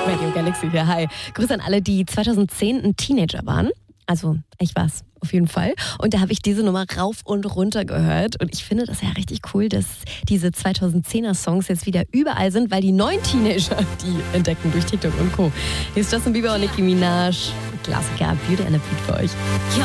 Radio Galaxy hier, hi. Grüße an alle, die 2010 ein Teenager waren. Also, ich war's, auf jeden Fall. Und da habe ich diese Nummer rauf und runter gehört. Und ich finde das ja richtig cool, dass diese 2010er-Songs jetzt wieder überall sind, weil die neuen Teenager die entdecken durch TikTok und Co. Hier ist Justin Bieber und Nicki Minaj. Klassiker, Beauty and the Beat für euch.